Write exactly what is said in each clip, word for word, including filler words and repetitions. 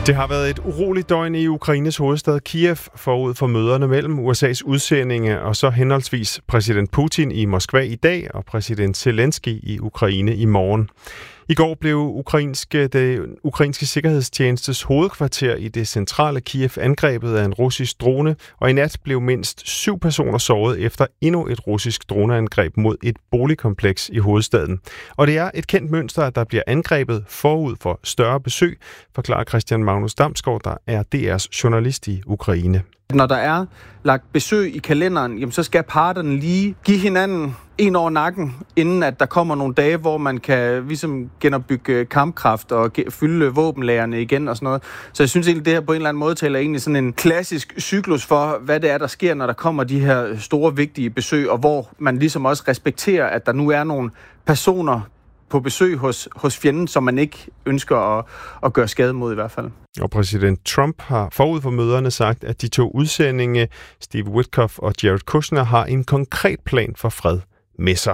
Det har været et uroligt døgn i Ukraines hovedstad Kiev forud for møderne mellem U S A's udsendinge og så henholdsvis præsident Putin i Moskva i dag og præsident Zelensky i Ukraine i morgen. I går blev ukrainske, det ukrainske sikkerhedstjenestes hovedkvarter i det centrale Kiev angrebet af en russisk drone, og i nat blev mindst syv personer såret efter endnu et russisk droneangreb mod et boligkompleks i hovedstaden. Og det er et kendt mønster, at der bliver angrebet forud for større besøg, forklarer Christian Magnus Damsgaard, der er D R's journalist i Ukraine. Når der er lagt besøg i kalenderen, jamen, så skal parterne lige give hinanden en over nakken, inden at der kommer nogle dage, hvor man kan ligesom genopbygge kampkraft og fylde våbenlagerne igen og sådan noget. Så jeg synes egentlig, det her på en eller anden måde taler egentlig sådan en klassisk cyklus for, hvad det er, der sker, når der kommer de her store, vigtige besøg, og hvor man ligesom også respekterer, at der nu er nogle personer på besøg hos, hos fjenden, som man ikke ønsker at, at gøre skade mod i hvert fald. Og præsident Trump har forud for møderne sagt, at de to udsendinge, Steve Witkoff og Jared Kushner, har en konkret plan for fred med sig.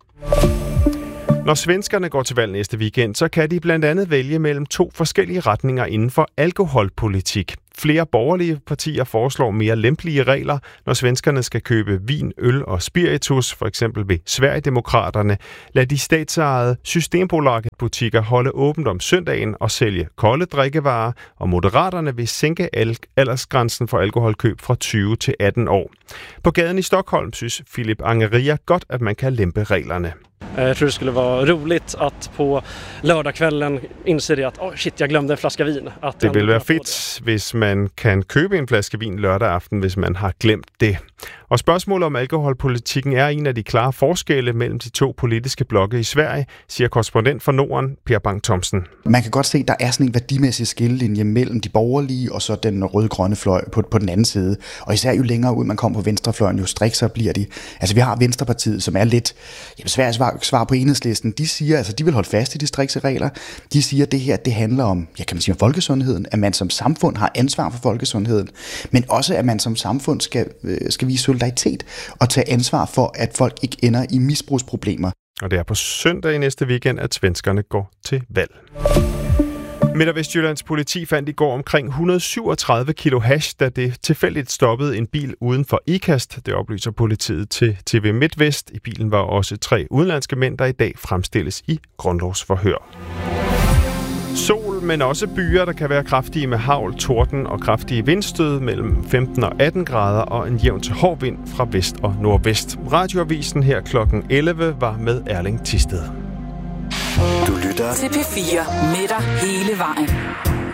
Når svenskerne går til valg næste weekend, så kan de blandt andet vælge mellem to forskellige retninger inden for alkoholpolitik. Flere borgerlige partier foreslår mere lempelige regler, når svenskerne skal købe vin, øl og spiritus, for eksempel ved Sverigedemokraterne. Lad de statsejede Systembolaget-butikker holde åbent om søndagen og sælge kolde drikkevarer, og Moderaterne vil sænke aldersgrænsen for alkoholkøb fra tyve til atten år. På gaden i Stockholm synes Filip Angeria godt, at man kan lempe reglerne. Jag tror det skulle vara roligt att på lördagskvällen inse det att oh shit, jag glömde en flaska vin. Att det vil være fedt, hvis man kan købe en flaske vin lørdag aften, hvis man har glemt det. Og spørgsmålet om alkoholpolitikken er en af de klare forskelle mellem de to politiske blokke i Sverige, siger korrespondent for Norden, Per Bang Thomsen. Man kan godt se, at der er sådan en værdimæssig skillelinje mellem de borgerlige og så den røde-grønne fløj på, på den anden side. Og især jo længere ud man kommer på venstrefløjen, jo strikser bliver de. Altså vi har Venstrepartiet, som er lidt jamen, svært svar, svar på Enhedslisten. De siger, altså de vil holde fast i de strikse regler. De siger, at det her det handler om, ja, kan man sige, om folkesundheden, at man som samfund har ansvar for folkesundheden, men også at man som samfund skal, øh, skal vise solidaritet og tage ansvar for, at folk ikke ender i misbrugsproblemer. Og det er på søndag i næste weekend, at svenskerne går til valg. Midt- og Vestjyllands politi fandt i går omkring et hundrede og syvogtredive kilo hash, da det tilfældigt stoppede en bil uden for Ikast. Det oplyser politiet til T V MidtVest. I bilen var også tre udenlandske mænd, der i dag fremstilles i grundlovsforhør. Sol, men også byer, der kan være kraftige med hagl, torden og kraftige vindstød mellem femten og atten grader og en jævn til hård vind fra vest og nordvest. Radioavisen her klokken elleve var med Erling Thisted. Du lytter til P fire med dig hele vejen.